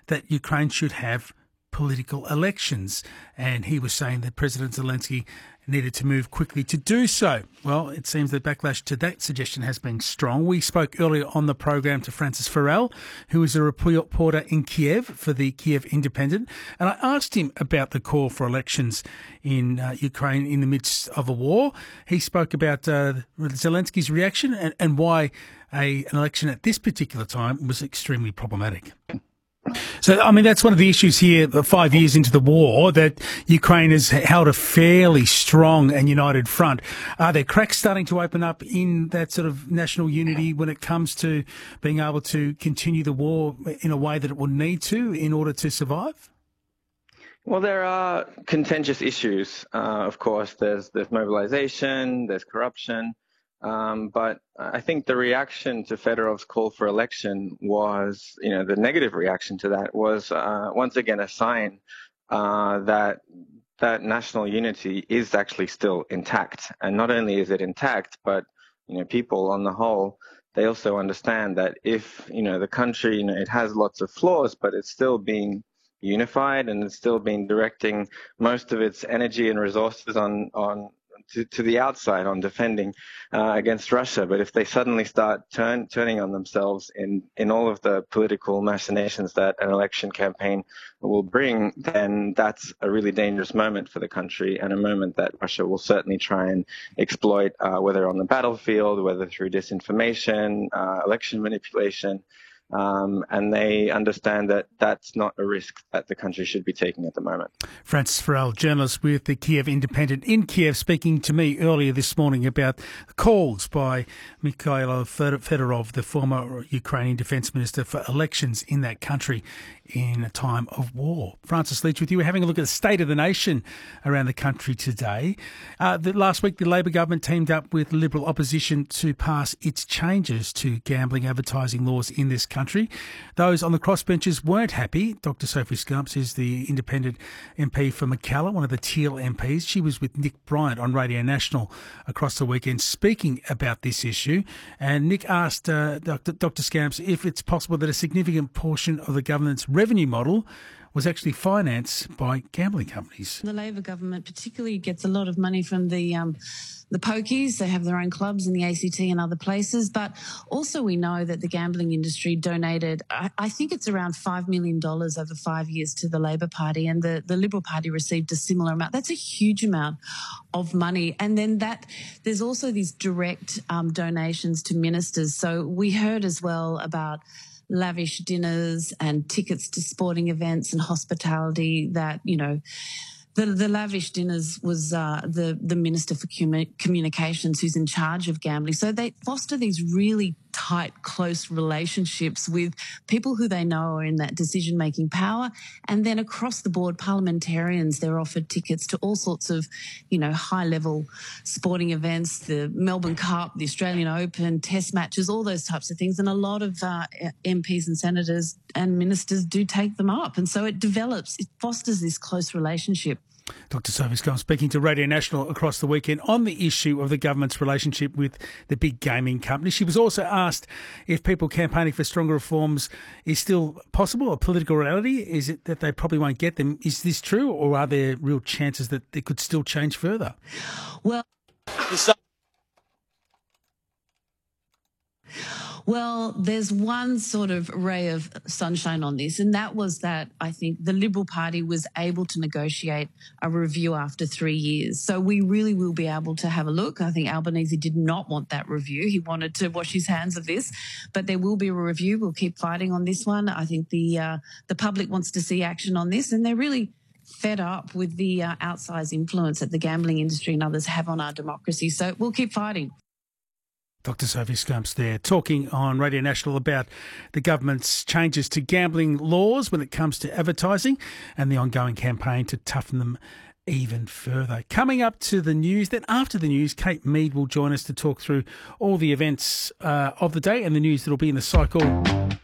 that Ukraine should have political elections. And he was saying that President Zelensky needed to move quickly to do so. Well, it seems the backlash to that suggestion has been strong. We spoke earlier on the program to Francis Farrell, who is a reporter in Kiev for the Kiev Independent, and I asked him about the call for elections in Ukraine in the midst of a war. He spoke about Zelensky's reaction and why an election at this particular time was extremely problematic. So, I mean, that's one of the issues here, 5 years into the war, that Ukraine has held a fairly strong and united front. Are there cracks starting to open up in that sort of national unity when it comes to being able to continue the war in a way that it will need to in order to survive? Well, there are contentious issues. Of course, there's mobilization, there's corruption. But I think the reaction to Fedorov's call for election was, the negative reaction to that was once again a sign that national unity is actually still intact. And not only is it intact, but people on the whole, they also understand that if the country, it has lots of flaws, but it's still being unified and it's still been directing most of its energy and resources on to the outside on defending against Russia. But if they suddenly start turning on themselves in all of the political machinations that an election campaign will bring, then that's a really dangerous moment for the country, and a moment that Russia will certainly try and exploit, whether on the battlefield, whether through disinformation, election manipulation. And they understand that that's not a risk that the country should be taking at the moment. Francis Farrell, journalist with the Kiev Independent in Kiev, speaking to me earlier this morning about calls by Mikhailo Fedorov, the former Ukrainian defence minister, for elections in that country in a time of war. Francis Leach with you. We're having a look at the state of the nation around the country today. Last week, the Labor government teamed up with Liberal opposition to pass its changes to gambling advertising laws in this country. Those on the crossbenches weren't happy. Dr. Sophie Scamps is the independent MP for Mackellar, one of the Teal MPs. She was with Nick Bryant on Radio National across the weekend speaking about this issue. And Nick asked Dr. Scamps if it's possible that a significant portion of the government's revenue model was actually financed by gambling companies. The Labor government particularly gets a lot of money from the pokies. They have their own clubs in the ACT and other places. But also we know that the gambling industry donated, I think it's around $5 million over 5 years to the Labor Party, and the Liberal Party received a similar amount. That's a huge amount of money. And then there's also these direct donations to ministers. So we heard as well about lavish dinners and tickets to sporting events and hospitality that, the lavish dinners was the Minister for Communications who's in charge of gambling. So they foster these really tight, close relationships with people who they know are in that decision-making power. And then across the board, parliamentarians, they're offered tickets to all sorts of, high-level sporting events, the Melbourne Cup, the Australian Open, test matches, all those types of things. And a lot of MPs and senators and ministers do take them up. And so it fosters this close relationship. Dr. Sophie Scamps speaking to Radio National across the weekend on the issue of the government's relationship with the big gaming companies. She was also asked if people campaigning for stronger reforms is still possible, a political reality. Is it that they probably won't get them? Is this true, or are there real chances that they could still change further? Well, there's one sort of ray of sunshine on this, and that was that I think the Liberal Party was able to negotiate a review after 3 years. So we really will be able to have a look. I think Albanese did not want that review. He wanted to wash his hands of this, but there will be a review. We'll keep fighting on this one. I think the public wants to see action on this, and they're really fed up with the outsized influence that the gambling industry and others have on our democracy. So we'll keep fighting. Dr. Sophie Scamps there, talking on Radio National about the government's changes to gambling laws when it comes to advertising and the ongoing campaign to toughen them even further. Coming up to the news, then after the news, Kate Mead will join us to talk through all the events of the day and the news that will be in the cycle